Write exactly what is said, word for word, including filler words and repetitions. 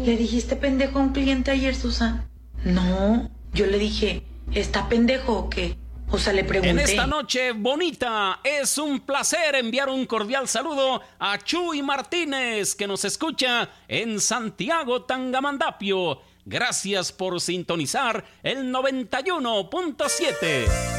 ¿Le dijiste pendejo a un cliente ayer, Susan? No, yo le dije, ¿está pendejo o qué? O sea, le pregunté. En esta noche bonita, es un placer enviar un cordial saludo a Chuy Martínez, que nos escucha en Santiago, Tangamandapio. Gracias por sintonizar el noventa y uno punto siete.